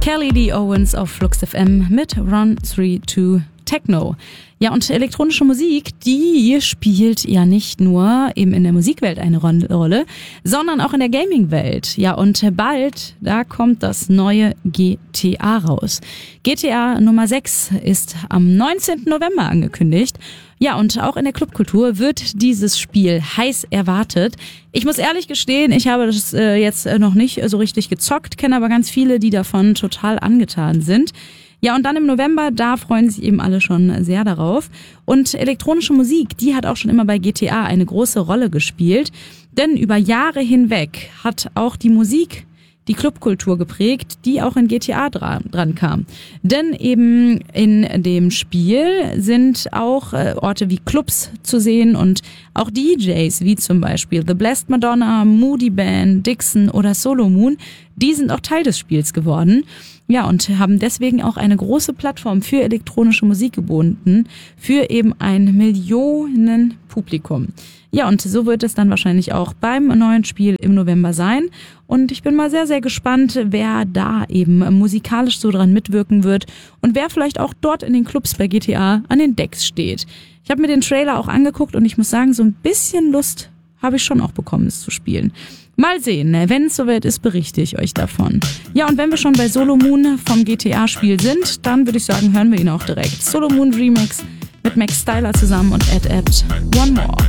Kelly D. Owens auf Flux FM mit Run 3-2 Techno. Ja, und elektronische Musik, die spielt ja nicht nur eben in der Musikwelt eine Rolle, sondern auch in der Gaming-Welt. Ja, und bald, da kommt das neue GTA raus. GTA Nummer 6 ist am 19. November angekündigt. Ja, und auch in der Clubkultur wird dieses Spiel heiß erwartet. Ich muss ehrlich gestehen, ich habe das jetzt noch nicht so richtig gezockt, kenne aber ganz viele, die davon total angetan sind. Ja, und dann im November, da freuen sich eben alle schon sehr darauf. Und elektronische Musik, die hat auch schon immer bei GTA eine große Rolle gespielt. Denn über Jahre hinweg hat auch die Musik die Clubkultur geprägt, die auch in GTA dran kam. Denn eben in dem Spiel sind auch Orte wie Clubs zu sehen und auch DJs, wie zum Beispiel The Blessed Madonna, Moody Band, Dixon oder Solo Moon, die sind auch Teil des Spiels geworden. Ja, und haben deswegen auch eine große Plattform für elektronische Musik geboten, für eben ein Millionenpublikum. Ja, und so wird es dann wahrscheinlich auch beim neuen Spiel im November sein. Und ich bin mal sehr, sehr gespannt, wer da eben musikalisch so dran mitwirken wird und wer vielleicht auch dort in den Clubs bei GTA an den Decks steht. Ich habe mir den Trailer auch angeguckt und ich muss sagen, so ein bisschen Lust habe ich schon auch bekommen, es zu spielen. Mal sehen, wenn es soweit ist, berichte ich euch davon. Ja, und wenn wir schon bei Solo Moon vom GTA-Spiel sind, dann würde ich sagen, hören wir ihn auch direkt. Solo Moon Remix mit Max Styler zusammen und Ed One More.